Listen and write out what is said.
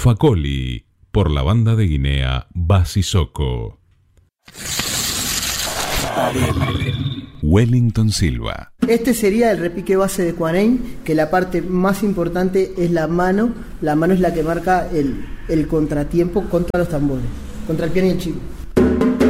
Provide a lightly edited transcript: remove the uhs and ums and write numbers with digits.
Facoli, por la banda de Guinea Basisoko. Wellington Silva. Este sería el repique base de Quanein, que la parte más importante es la mano. La mano es la que marca el contratiempo contra los tambores, contra el piano y el chico.